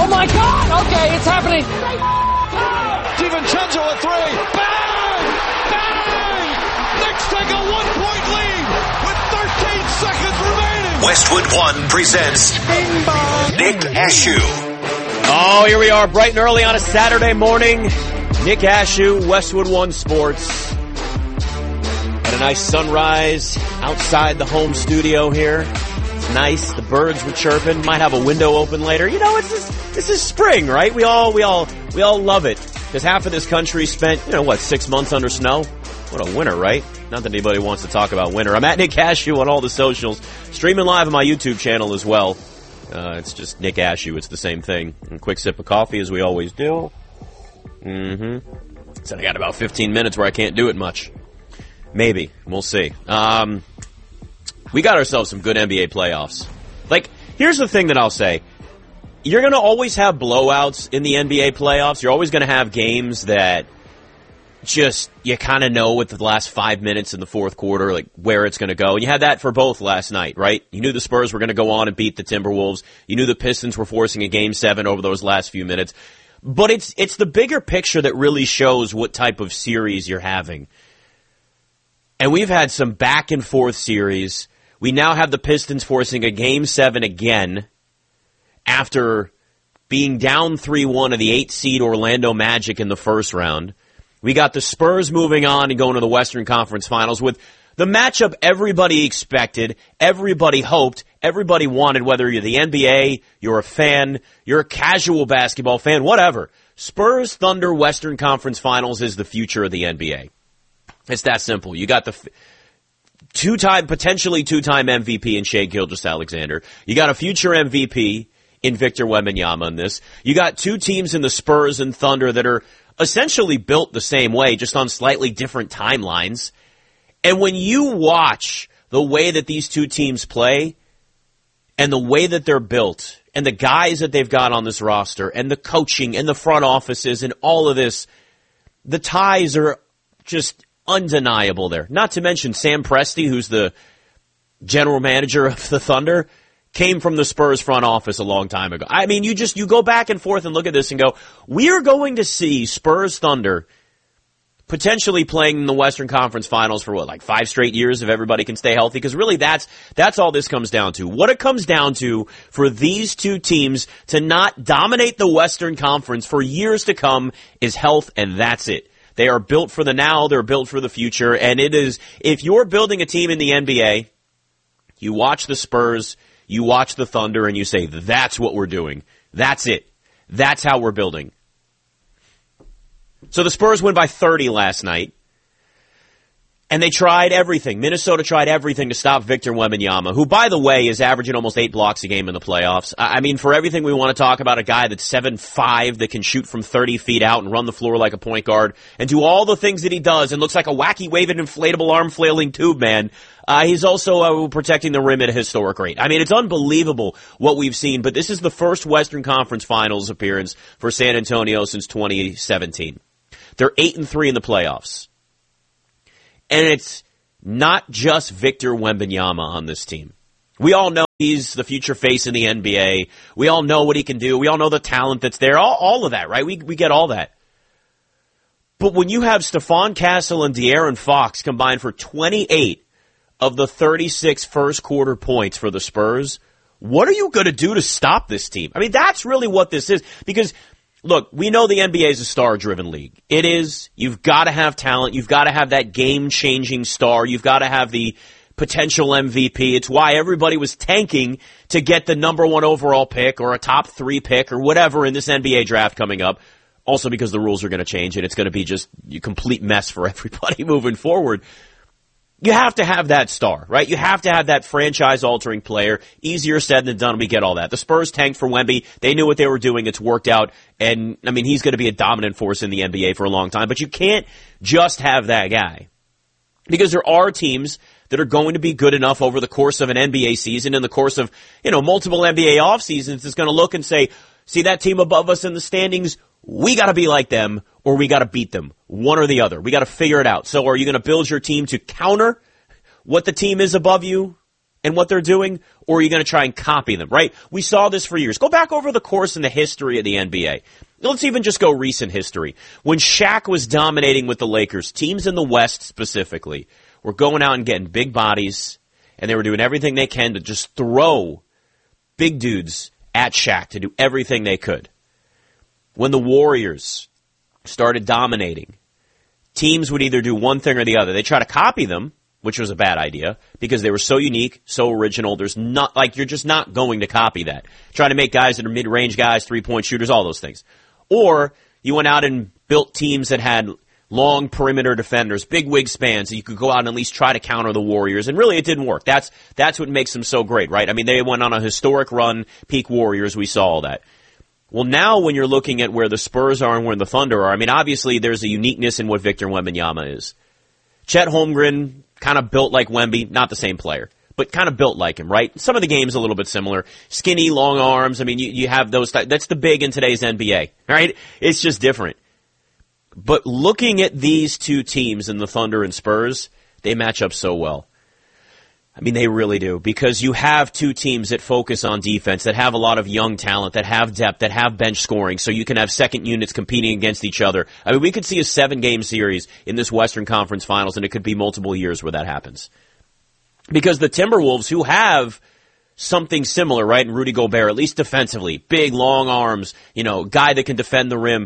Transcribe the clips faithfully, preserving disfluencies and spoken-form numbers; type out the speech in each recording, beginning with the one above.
Oh my God! Okay, it's happening. DiVincenzo a three. Bang! Bang! Knicks take a one-point lead with thirteen seconds remaining. Westwood One presents Bing bong. Nick Ashew. Oh, here we are, bright and early on a Saturday morning. Nick Ashew, Westwood One Sports. Had a nice sunrise outside the home studio here. It's nice. The birds were chirping. Might have a window open later. You know, it's just, this is spring, right? We all, we all, we all love it. Because half of this country spent, you know, what, six months under snow? What a winter, right? Not that anybody wants to talk about winter. I'm at Nick Ashew on all the socials. Streaming live on my YouTube channel as well. Uh, it's just Nick Ashew. It's the same thing. And a quick sip of coffee, as we always do. Mm-hmm. So I got about fifteen minutes where I can't do it much. Maybe. We'll see. Um, we got ourselves some good N B A playoffs. Like, here's the thing that I'll say. You're going to always have blowouts in the N B A playoffs. You're always going to have games that just, you kind of know with the last five minutes in the fourth quarter, like, where it's going to go. And you had that for both last night, right? You knew the Spurs were going to go on and beat the Timberwolves. You knew the Pistons were forcing a game seven over those last few minutes. But it's, it's the bigger picture that really shows what type of series you're having. And we've had some back and forth series. We now have the Pistons forcing a game seven again after being down three one to the eight seed Orlando Magic in the first round. We got the Spurs moving on and going to the Western Conference Finals with the matchup everybody expected, everybody hoped, everybody wanted, whether you're the N B A, you're a fan, you're a casual basketball fan, whatever. Spurs Thunder Western Conference Finals is the future of the N B A. It's that simple. You got the f- two-time, potentially two-time M V P in Shai Gilgeous-Alexander. You got a future M V P in Victor Wembanyama in this. You got two teams in the Spurs and Thunder that are essentially built the same way, just on slightly different timelines. And when you watch the way that these two teams play and the way that they're built and the guys that they've got on this roster and the coaching and the front offices and all of this, the ties are just undeniable there. Not to mention Sam Presti, who's the general manager of the Thunder, came from the Spurs front office a long time ago. I mean, you just, you go back and forth and look at this and go, we are going to see Spurs Thunder potentially playing in the Western Conference Finals for what, like five straight years if everybody can stay healthy? Because really that's, that's all this comes down to. What it comes down to for these two teams to not dominate the Western Conference for years to come is health, and that's it. They are built for the now, they're built for the future, and it is, if you're building a team in the N B A, you watch the Spurs, you watch the Thunder, and you say, that's what we're doing. That's it. That's how we're building. So the Spurs win by thirty last night, and they tried everything. Minnesota tried everything to stop Victor Wembanyama, who, by the way, is averaging almost eight blocks a game in the playoffs. I mean, for everything we want to talk about, a guy that's seven five that can shoot from thirty feet out and run the floor like a point guard and do all the things that he does and looks like a wacky waving inflatable arm flailing tube man. Uh, he's also uh, protecting the rim at a historic rate. I mean, it's unbelievable what we've seen, but this is the first Western Conference Finals appearance for San Antonio since twenty seventeen. They're eight and three in the playoffs. And it's not just Victor Wembanyama on this team. We all know he's the future face in the N B A. We all know what he can do. We all know the talent that's there. All, all of that, right? We we get all that. But when you have Stephon Castle and De'Aaron Fox combined for twenty-eight of the thirty-six first quarter points for the Spurs, what are you going to do to stop this team? I mean, that's really what this is. Because, look, we know the N B A is a star-driven league. It is. You've got to have talent. You've got to have that game-changing star. You've got to have the potential M V P. It's why everybody was tanking to get the number one overall pick or a top three pick or whatever in this N B A draft coming up. Also because the rules are going to change and it's going to be just a complete mess for everybody moving forward. You have to have that star, right? You have to have that franchise-altering player. Easier said than done. We get all that. The Spurs tanked for Wemby. They knew what they were doing. It's worked out. And, I mean, he's going to be a dominant force in the N B A for a long time. But you can't just have that guy. Because there are teams that are going to be good enough over the course of an N B A season, in the course of, you know, multiple N B A off seasons, that's going to look and say, see that team above us in the standings? We got to be like them, or we got to beat them. One or the other. We got to figure it out. So are you going to build your team to counter what the team is above you? and what they're doing, or are you going to try and copy them, right? We saw this for years. Go back over the course and the history of the N B A. Let's even just go recent history. When Shaq was dominating with the Lakers, teams in the West specifically were going out and getting big bodies, and they were doing everything they can to just throw big dudes at Shaq to do everything they could. When the Warriors started dominating, teams would either do one thing or the other. They try to copy them, which was a bad idea because they were so unique, so original. There's not, like, you're just not going to copy that. Try to make guys that are mid-range guys, three-point shooters, all those things. Or you went out and built teams that had long perimeter defenders, big wingspans, so you could go out and at least try to counter the Warriors. And really, it didn't work. That's, that's what makes them so great, right? I mean, they went on a historic run, peak Warriors. We saw all that. Well, now when you're looking at where the Spurs are and where the Thunder are, I mean, obviously there's a uniqueness in what Victor Wembanyama is. Chet Holmgren, kind of built like Wemby, not the same player, but kind of built like him, right? Some of the games a little bit similar. Skinny, long arms. I mean, you, you have those. That's the big in today's N B A, right? It's just different. But looking at these two teams in the Thunder and Spurs, they match up so well. I mean, they really do, because you have two teams that focus on defense, that have a lot of young talent, that have depth, that have bench scoring, so you can have second units competing against each other. I mean, we could see a seven-game series in this Western Conference Finals, and it could be multiple years where that happens. Because the Timberwolves, who have something similar, right, in Rudy Gobert, at least defensively, big, long arms, you know, guy that can defend the rim.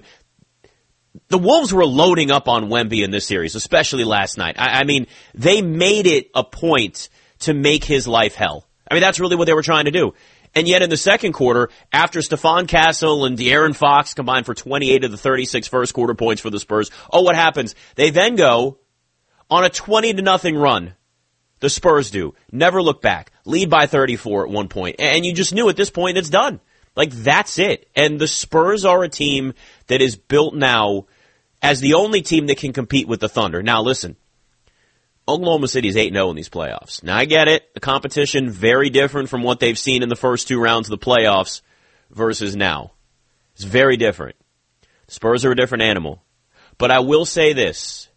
The Wolves were loading up on Wemby in this series, especially last night. I, I mean, they made it a point to make his life hell. I mean, that's really what they were trying to do. And yet in the second quarter, after Stephon Castle and De'Aaron Fox combined for twenty-eight of the thirty-six first quarter points for the Spurs, oh, what happens? They then go on a twenty to nothing run. The Spurs do. Never look back. Lead by thirty-four at one point. And you just knew at this point it's done. Like, that's it. And the Spurs are a team that is built now as the only team that can compete with the Thunder. Now, listen. Oklahoma City is eight and oh in these playoffs. Now, I get it. The competition, very different from what they've seen in the first two rounds of the playoffs versus now. It's very different. The Spurs are a different animal. But I will say this.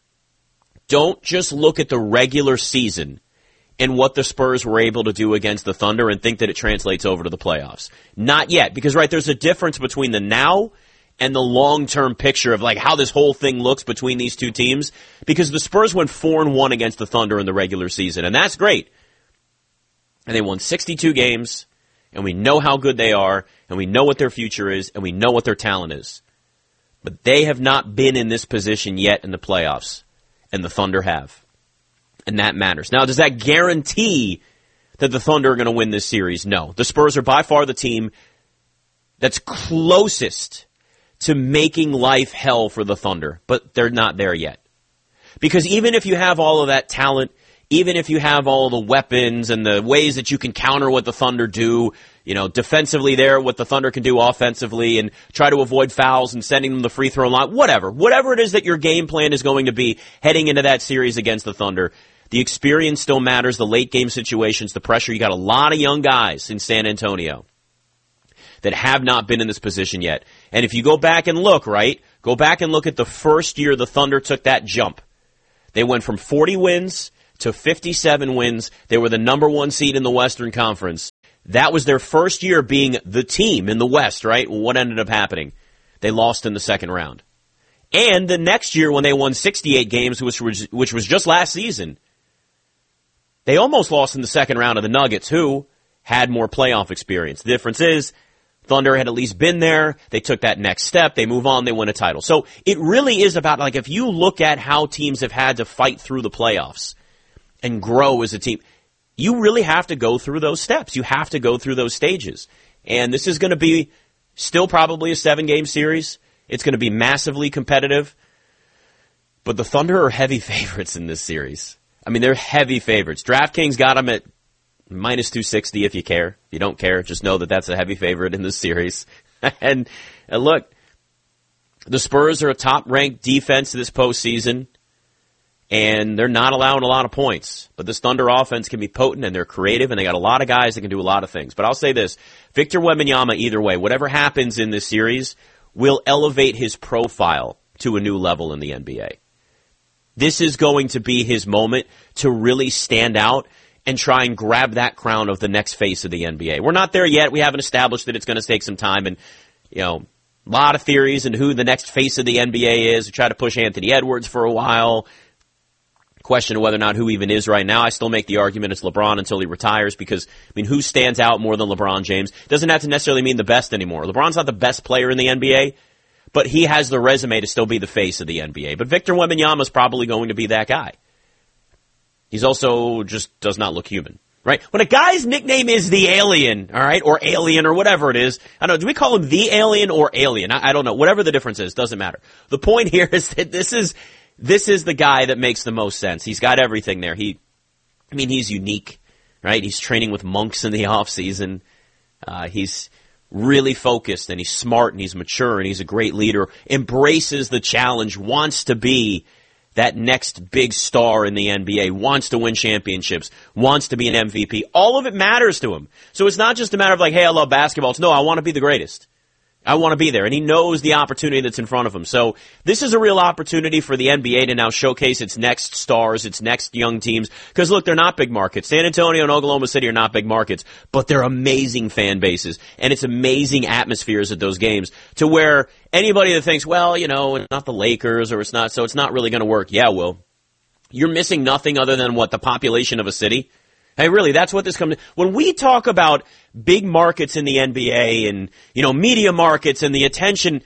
Don't just look at the regular season and what the Spurs were able to do against the Thunder and think that it translates over to the playoffs. Not yet. Because, right, there's a difference between the now and the long-term picture of like how this whole thing looks between these two teams, because the Spurs went four and one against the Thunder in the regular season, and that's great. And they won sixty-two games, and we know how good they are, and we know what their future is, and we know what their talent is. But they have not been in this position yet in the playoffs, and the Thunder have. And that matters. Now, does that guarantee that the Thunder are going to win this series? No. The Spurs are by far the team that's closest to making life hell for the Thunder, but they're not there yet. Because even if you have all of that talent, even if you have all the weapons and the ways that you can counter what the Thunder do, you know, defensively there, what the Thunder can do offensively, and try to avoid fouls and sending them the free throw line, whatever. Whatever it is that your game plan is going to be heading into that series against the Thunder, the experience still matters, the late game situations, the pressure. You got a lot of young guys in San Antonio that have not been in this position yet. And if you go back and look, right, go back and look at the first year the Thunder took that jump. They went from forty wins to fifty-seven wins. They were the number one seed in the Western Conference. That was their first year being the team in the West, right? What ended up happening? They lost in the second round. And the next year when they won sixty-eight games, which was, which was just last season, they almost lost in the second round of the Nuggets, who had more playoff experience. The difference is, Thunder had at least been there. They took that next step. They move on. They win a title. So it really is about, like, if you look at how teams have had to fight through the playoffs and grow as a team, you really have to go through those steps. You have to go through those stages. And this is going to be still probably a seven-game series. It's going to be massively competitive. But the Thunder are heavy favorites in this series. I mean, they're heavy favorites. DraftKings got them at minus two sixty if you care. If you don't care, just know that that's a heavy favorite in this series. and, and look, the Spurs are a top-ranked defense this postseason, and they're not allowing a lot of points. But this Thunder offense can be potent, and they're creative, and they got a lot of guys that can do a lot of things. But I'll say this, Victor Wembanyama, either way, whatever happens in this series, will elevate his profile to a new level in the N B A. This is going to be his moment to really stand out and try and grab that crown of the next face of the N B A. We're not there yet. We haven't established that it's going to take some time, and, you know, a lot of theories and who the next face of the N B A is. We tried to push Anthony Edwards for a while. Question of whether or not who even is right now. I still make the argument it's LeBron until he retires because, I mean, who stands out more than LeBron James? Doesn't have to necessarily mean the best anymore. LeBron's not the best player in the N B A, but he has the resume to still be the face of the N B A. But Victor Wembanyama is probably going to be that guy. He's also just does not look human, right? When a guy's nickname is the Alien, all right, or Alien or whatever it is, I don't know, do we call him the Alien or Alien? I, I don't know. Whatever the difference is, doesn't matter. The point here is that this is this is the guy that makes the most sense. He's got everything there. He, I mean, he's unique, right? He's training with monks in the off season. Uh, he's really focused and he's smart and he's mature and he's a great leader. Embraces the challenge. Wants to be that next big star in the N B A, wants to win championships, wants to be an M V P. All of it matters to him. So it's not just a matter of like, hey, I love basketball. It's no, I want to be the greatest. I want to be there. And he knows the opportunity that's in front of him. So this is a real opportunity for the N B A to now showcase its next stars, its next young teams. Because look, they're not big markets. San Antonio and Oklahoma City are not big markets, but they're amazing fan bases. And it's amazing atmospheres at those games to where anybody that thinks, well, you know, it's not the Lakers or it's not, so it's not really going to work. Yeah, well, you're missing nothing other than what, the population of a city. Hey, really, that's what this comes. When we talk about big markets in the N B A and, you know, media markets and the attention,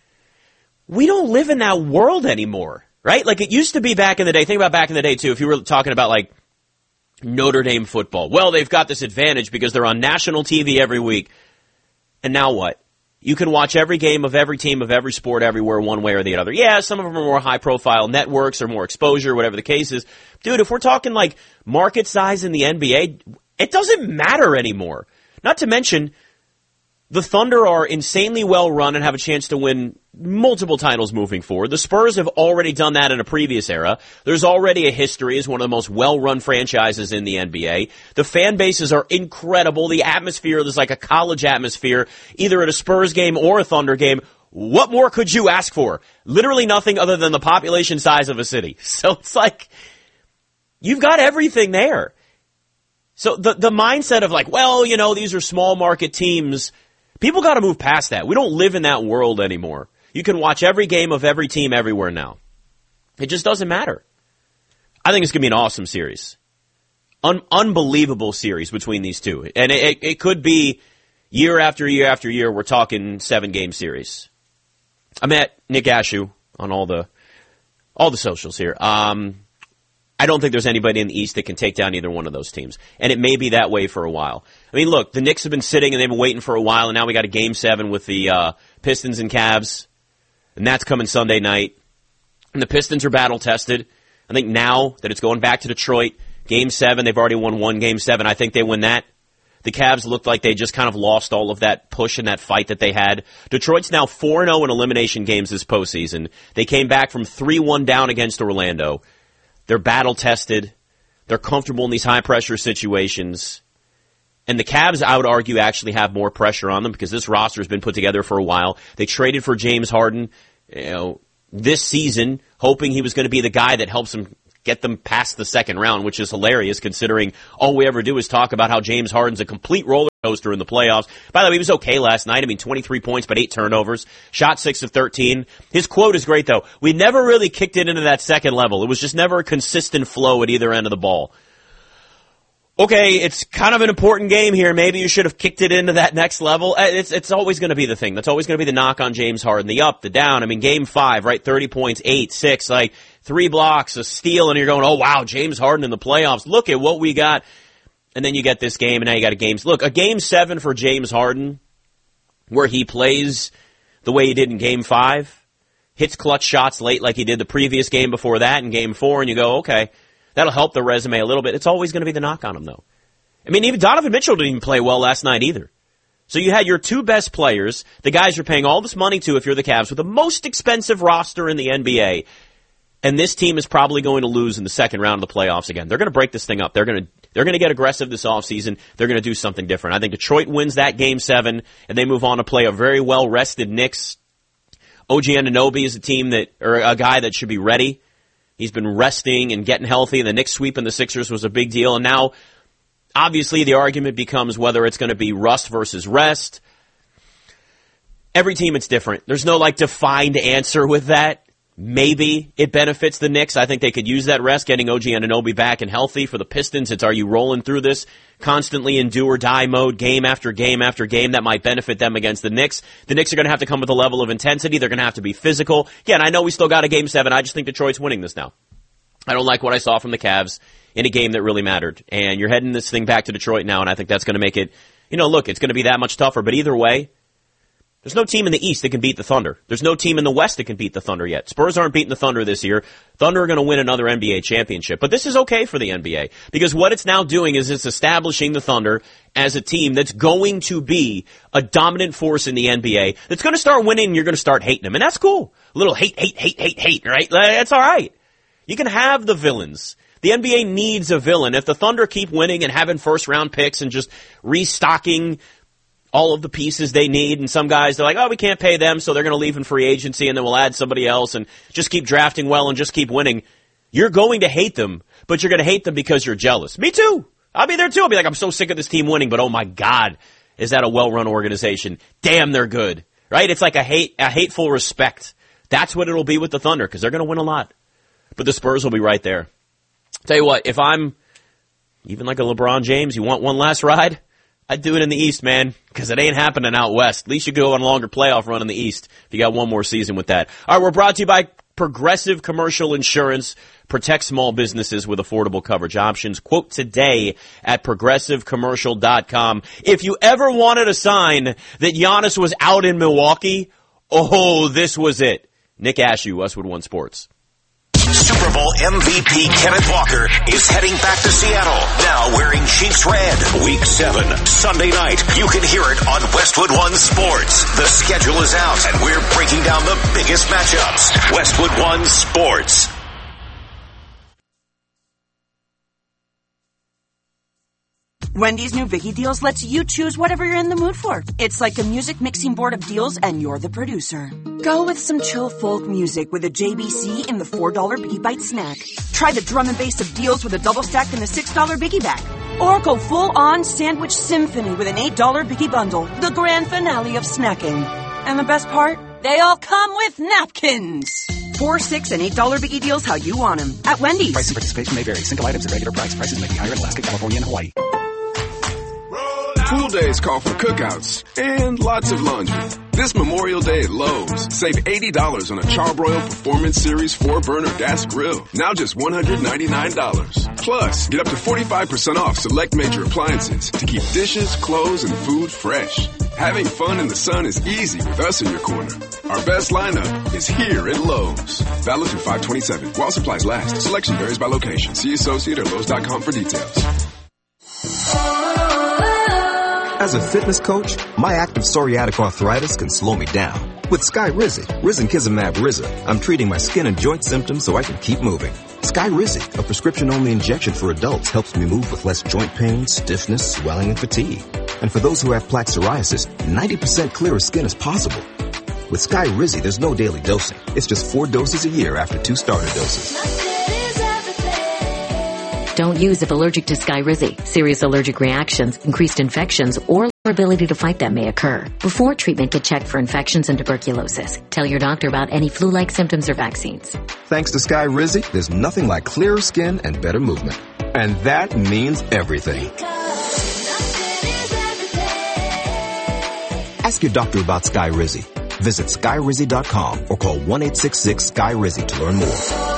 we don't live in that world anymore, right? Like it used to be back in the day. Think about back in the day, too, if you were talking about, like, Notre Dame football. Well, they've got this advantage because they're on national T V every week. And now what? You can watch every game of every team of every sport everywhere one way or the other. Yeah, some of them are more high-profile networks or more exposure, whatever the case is. Dude, if we're talking like market size in the N B A, it doesn't matter anymore. Not to mention, the Thunder are insanely well-run and have a chance to win multiple titles moving forward. The Spurs have already done that in a previous era. There's already a history as one of the most well-run franchises in the N B A. The fan bases are incredible. The atmosphere is like a college atmosphere, either at a Spurs game or a Thunder game. What more could you ask for? Literally nothing other than the population size of a city. So it's like, you've got everything there. So the, the mindset of like, well, you know, these are small market teams, people got to move past that. We don't live in that world anymore. You can watch every game of every team everywhere now. It just doesn't matter. I think it's going to be an awesome series. Un- unbelievable series between these two. And it, it, it could be year after year after year, we're talking seven-game series. I'm at Nick Ashew on all the all the socials here. Um, I don't think there's anybody in the East that can take down either one of those teams. And it may be that way for a while. I mean, look, the Knicks have been sitting and they've been waiting for a while, and now we got a game seven with the uh, Pistons and Cavs. And that's coming Sunday night. And the Pistons are battle-tested. I think now that it's going back to Detroit, game seven, they've already won one game seven. I think they win that. The Cavs looked like they just kind of lost all of that push and that fight that they had. Detroit's now four and oh in elimination games this postseason. They came back from three one down against Orlando. They're battle-tested. They're comfortable in these high-pressure situations. And the Cavs, I would argue, actually have more pressure on them because this roster has been put together for a while. They traded for James Harden, you know, this season, hoping he was going to be the guy that helps them get them past the second round, which is hilarious considering all we ever do is talk about how James Harden's a complete roller coaster in the playoffs. By the way, he was okay last night. I mean, twenty-three points, but eight turnovers. Shot six of thirteen. His quote is great, though. We never really kicked it into that second level. It was just never a consistent flow at either end of the ball. Okay, it's kind of an important game here. Maybe you should have kicked it into that next level. It's it's always going to be the thing. That's always going to be the knock on James Harden. The up, the down. I mean, game five, right? thirty points, eight, six, like three blocks, a steal, and you're going, oh, wow, James Harden in the playoffs. Look at what we got. And then you get this game, and now you got a game. Look, a game seven for James Harden where he plays the way he did in game five, hits clutch shots late like he did the previous game before that in game four, and you go, okay, that'll help the resume a little bit. It's always going to be the knock on him, though. I mean, even Donovan Mitchell didn't even play well last night either. So you had your two best players, the guys you're paying all this money to if you're the Cavs, with the most expensive roster in the N B A, and this team is probably going to lose in the second round of the playoffs again. They're going to break this thing up. They're going to they're going to get aggressive this offseason. They're going to do something different. I think Detroit wins that game seven, and they move on to play a very well-rested Knicks. O G Anunoby is a team that, or a guy that should be ready. He's been resting and getting healthy. The Knicks sweeping the Sixers was a big deal. And now obviously the argument becomes whether it's going to be rust versus rest. Every team, it's different. There's no, like, defined answer with that. Maybe it benefits the Knicks. I think they could use that rest, getting O G Anunoby back and healthy. For the Pistons, it's are you rolling through this constantly in do-or-die mode, game after game after game? That might benefit them against the Knicks. The Knicks are going to have to come with a level of intensity. They're going to have to be physical. Again, I know we still got a game seven. I just think Detroit's winning this now. I don't like what I saw from the Cavs in a game that really mattered. And you're heading this thing back to Detroit now, and I think that's going to make it, you know, look, it's going to be that much tougher. But either way, there's no team in the East that can beat the Thunder. There's no team in the West that can beat the Thunder yet. Spurs aren't beating the Thunder this year. Thunder are going to win another N B A championship. But this is okay for the N B A because what it's now doing is it's establishing the Thunder as a team that's going to be a dominant force in the N B A, that's going to start winning and you're going to start hating them. And that's cool. A little hate, hate, hate, hate, hate, right? That's all right. You can have the villains. The N B A needs a villain. If the Thunder keep winning and having first-round picks and just restocking all of the pieces they need, and some guys, they're like, oh, we can't pay them, so they're going to leave in free agency, and then we'll add somebody else and just keep drafting well and just keep winning. You're going to hate them, but you're going to hate them because you're jealous. Me too. I'll be there too. I'll be like, I'm so sick of this team winning, but oh my God, is that a well-run organization? Damn, they're good. Right? It's like a hate, a hateful respect. That's what it'll be with the Thunder, because they're going to win a lot. But the Spurs will be right there. Tell you what, if I'm even like a LeBron James, you want one last ride? I'd do it in the East, man, because it ain't happening out West. At least you go on a longer playoff run in the East if you got one more season with that. All right, we're brought to you by Progressive Commercial Insurance. Protect small businesses with affordable coverage options. Quote today at progressive commercial dot com. If you ever wanted a sign that Giannis was out in Milwaukee, oh, this was it. Nick Ashew, Westwood One Sports. Super Bowl M V P Kenneth Walker is heading back to Seattle, now wearing Chiefs red. Week seven, Sunday night. You can hear it on Westwood One Sports. The schedule is out, and we're breaking down the biggest matchups. Westwood One Sports. Wendy's new Vicky Deals lets you choose whatever you're in the mood for. It's like a music mixing board of deals, and you're the producer. Go with some chill folk music with a J B C in the four dollar Biggie Bite snack. Try the drum and bass of deals with a double stack in the six dollar Biggie Bag. Or go full-on sandwich symphony with an eight dollar Biggie Bundle, the grand finale of snacking. And the best part? They all come with napkins. Four, six, and eight dollar Biggie Deals how you want them. At Wendy's. Price and participation may vary. Single items at regular price. Prices may be higher in Alaska, California, and Hawaii. Pool days call for cookouts and lots of laundry. This Memorial Day at Lowe's, save eighty dollars on a Charbroil Performance Series four burner gas grill. Now just one hundred ninety-nine dollars. Plus, get up to forty-five percent off select major appliances to keep dishes, clothes, and food fresh. Having fun in the sun is easy with us in your corner. Our best lineup is here at Lowe's. Valid through five twenty-seven. While supplies last. Selection varies by location. See associate or Lowe's dot com for details. As a fitness coach, my active psoriatic arthritis can slow me down. With Skyrizi, Risankizumab Riza, I'm treating my skin and joint symptoms so I can keep moving. Skyrizi, a prescription-only injection for adults, helps me move with less joint pain, stiffness, swelling, and fatigue. And for those who have plaque psoriasis, ninety percent clearer skin is possible. With Skyrizi, there's no daily dosing. It's just four doses a year after two starter doses. Don't use if allergic to Skyrizi. Serious allergic reactions, increased infections, or ability to fight them may occur. Before treatment, get checked for infections and tuberculosis. Tell your doctor about any flu-like symptoms or vaccines. Thanks to Skyrizi, there's nothing like clearer skin and better movement. And that means everything. Ask your doctor about Skyrizi. Visit Skyrizi dot com or call one eight six six Sky Rizi to learn more.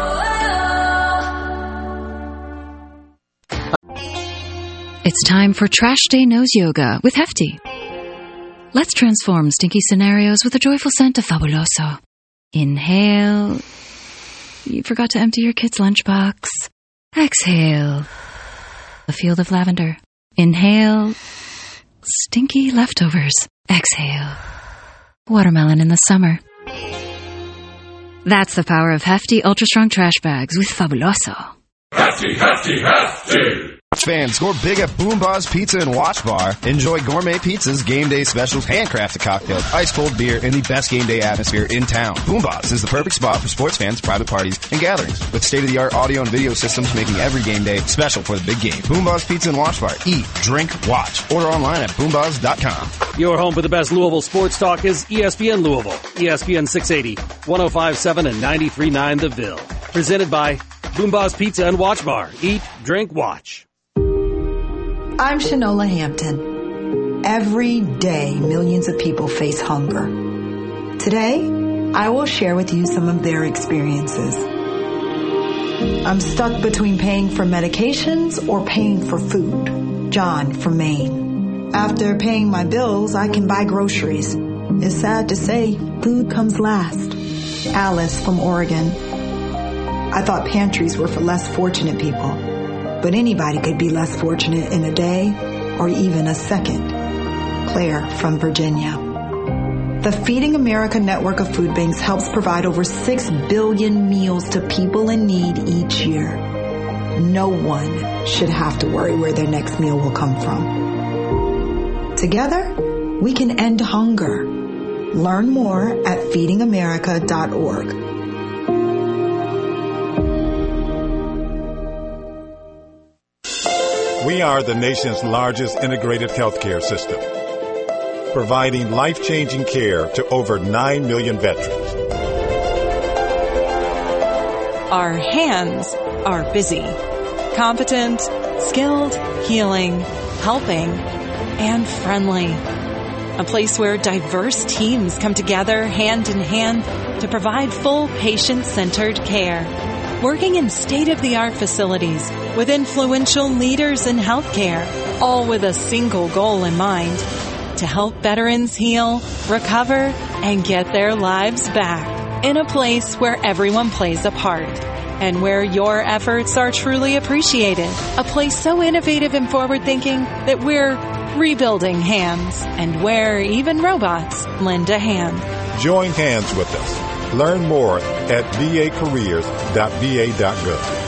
It's time for Trash Day Nose Yoga with Hefty. Let's transform stinky scenarios with a joyful scent of Fabuloso. Inhale. You forgot to empty your kid's lunchbox. Exhale. A field of lavender. Inhale. Stinky leftovers. Exhale. Watermelon in the summer. That's the power of Hefty Ultra Strong Trash Bags with Fabuloso. Hefty, hefty, hefty! Fans, score big at Boom Bars Pizza and Watch Bar. Enjoy gourmet pizzas, game day specials, handcrafted cocktails, ice cold beer, and the best game day atmosphere in town. Boom Bars is the perfect spot for sports fans, private parties, and gatherings, with state-of-the-art audio and video systems making every game day special for the big game. Boom Bars Pizza and Watch Bar. Eat, drink, watch. Order online at boom bars dot com. Your home for the best Louisville sports talk is E S P N Louisville. E S P N six eighty, one oh five point seven and ninety-three point nine The Ville. Presented by Boom Bars Pizza and Watch Bar. Eat, drink, watch. I'm Shanola Hampton. Every day, millions of people face hunger. Today, I will share with you some of their experiences. I'm stuck between paying for medications or paying for food. John from Maine. After paying my bills, I can buy groceries. It's sad to say, food comes last. Alice from Oregon. I thought pantries were for less fortunate people. But anybody could be less fortunate in a day or even a second. Claire from Virginia. The Feeding America network of food banks helps provide over six billion meals to people in need each year. No one should have to worry where their next meal will come from. Together, we can end hunger. Learn more at feeding america dot org. We are the nation's largest integrated healthcare system, providing life-changing care to over nine million veterans. Our hands are busy, competent, skilled, healing, helping, and friendly. A place where diverse teams come together hand in hand to provide full patient-centered care. Working in state-of-the-art facilities with influential leaders in healthcare, all with a single goal in mind, to help veterans heal, recover, and get their lives back in a place where everyone plays a part and where your efforts are truly appreciated. A place so innovative and forward-thinking that we're rebuilding hands and where even robots lend a hand. Join hands with us. Learn more at v a careers dot v a dot gov.